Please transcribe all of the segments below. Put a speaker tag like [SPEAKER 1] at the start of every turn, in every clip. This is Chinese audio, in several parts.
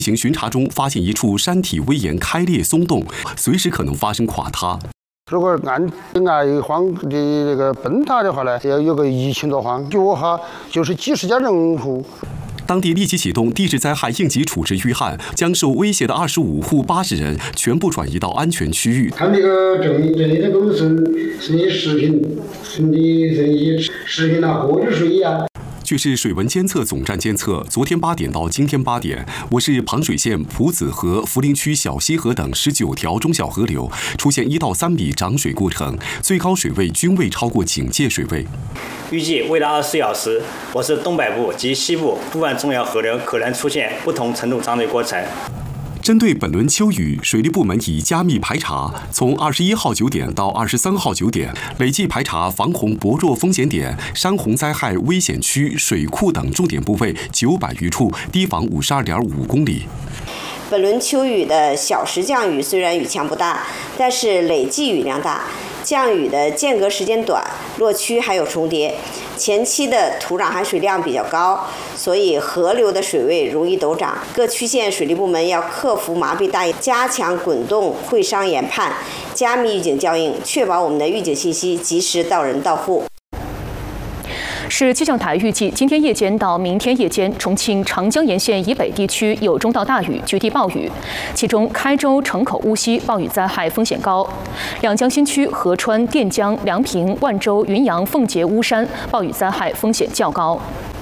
[SPEAKER 1] 行巡查中发现一处山体危岩开裂松动，随时可能发生垮塌。
[SPEAKER 2] 如果按一荒的那个崩塌的话呢，要有个1000多荒，脚下就是几十家人户。
[SPEAKER 1] 当地立即启动地质灾害应急处置预案，将受威胁的25户80人全部转移到安全区域。
[SPEAKER 2] 他们这个整理的工程是你食品，是你这些食品啊、喝的水啊。
[SPEAKER 1] 据市水文监测总站监测，昨天8点到今天8点，我市庞水县朴子河、涪陵区小溪河等19条中小河流出现1到3米涨水过程，最高水位均未超过警戒水位。
[SPEAKER 3] 预计未来24小时，我市东北部及西部部分重要河流可能出现不同程度涨水过程。
[SPEAKER 1] 针对本轮秋雨，水利部门已加密排查，从21号9点到23号9点，累计排查防洪薄弱风险点、山洪灾害危险区、水库等重点部位900余处，堤防52.5公里。
[SPEAKER 4] 本轮秋雨的小时降雨虽然雨强不大，但是累计雨量大，降雨的间隔时间短，落区还有重叠，前期的土壤含水量比较高，所以河流的水位容易陡涨。各区县水利部门要克服麻痹大意，加强滚动会商研判，加密预警校应，确保我们的预警信息及时到人到户。
[SPEAKER 5] 市气象台预计，今天夜间到明天夜间，重庆长江沿线以北地区有中到大雨，局地暴雨，其中开州、城口、无锡暴雨灾害风险高；两江新区、合川、垫江、梁平、万州、云阳、奉节、巫山暴雨灾害风险较高。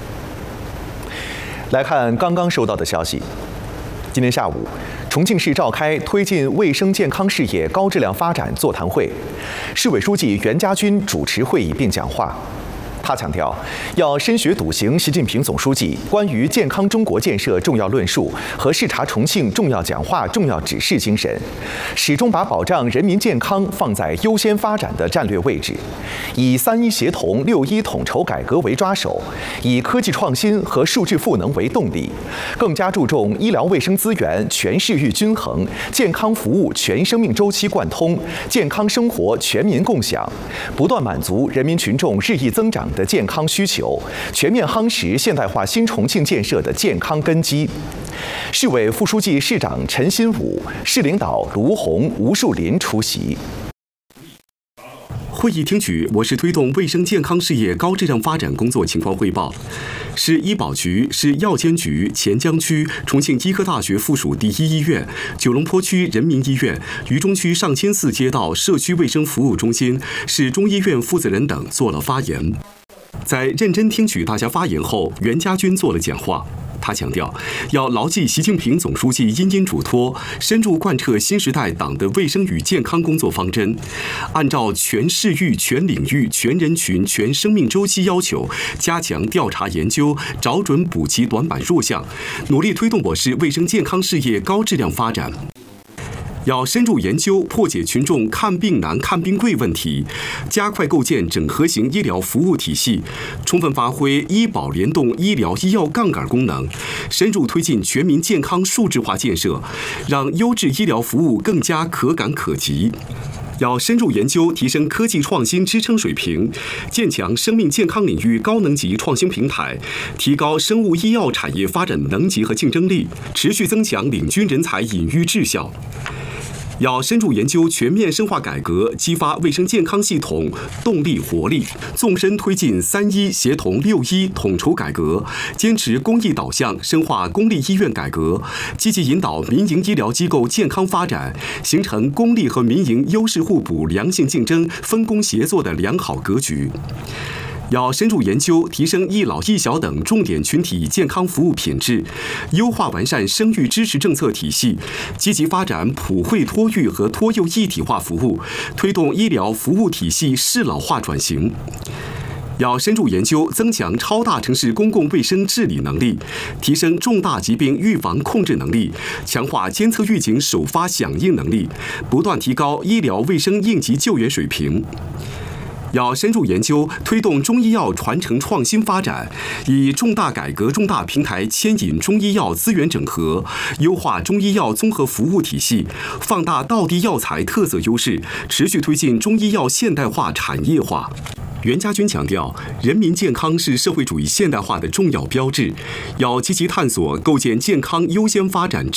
[SPEAKER 6] 来看刚刚收到的消息，今天下午，重庆市召开推进卫生健康事业高质量发展座谈会，市委书记袁家军主持会议并讲话。他强调，要深学笃行习近平总书记关于健康中国建设重要论述和视察重庆重要讲话重要指示精神，始终把保障人民健康放在优先发展的战略位置，以3-1协同、6-1统筹改革为抓手，以科技创新和数据赋能为动力，更加注重医疗卫生资源全市域均衡、健康服务全生命周期贯通、健康生活全民共享，不断满足人民群众日益增长的健康需求，全面夯实现代化新重庆建设的健康根基。市委副书记、市长陈新武、市领导卢红、吴树林出席。
[SPEAKER 1] 会议听取我市推动卫生健康事业高质量发展工作情况汇报。市医保局、市药监局、黔江区、重庆医科大学附属第一医院、九龙坡区人民医院、渝中区上清寺街道社区卫生服务中心、市中医院负责人等做了发言。在认真听取大家发言后，袁家军做了讲话。他强调，要牢记习近平总书记殷殷嘱托，深入贯彻新时代党的卫生与健康工作方针，按照全市域、全领域、全人群、全生命周期要求，加强调查研究，找准补齐短板弱项，努力推动我市卫生健康事业高质量发展。要深入研究破解群众看病难、看病贵问题，加快构建整合型医疗服务体系，充分发挥医保联动医疗医药杠杆功能，深入推进全民健康数字化建设，让优质医疗服务更加可感可及。要深入研究提升科技创新支撑水平，建强生命健康领域高能级创新平台，提高生物医药产业发展能级和竞争力，持续增强领军人才引育质效。要深入研究全面深化改革，激发卫生健康系统动力活力，纵深推进3-1协同、6-1统筹改革，坚持公益导向，深化公立医院改革，积极引导民营医疗机构健康发展，形成公立和民营优势互补、良性竞争、分工协作的良好格局。要深入研究提升一老一小等重点群体健康服务品质，优化完善生育支持政策体系，积极发展普惠托育和托幼一体化服务，推动医疗服务体系适老化转型。要深入研究增强超大城市公共卫生治理能力，提升重大疾病预防控制能力，强化监测预警首发响应能力，不断提高医疗卫生应急救援水平。要深入研究推动中医药传承创新发展，以重大改革重大平台牵引中医药资源整合，优化中医药综合服务体系，放大道地药材特色优势，持续推进中医药现代化产业化。袁家军强调，人民健康是社会主义现代化的重要标志，要积极探索构建健康优先发展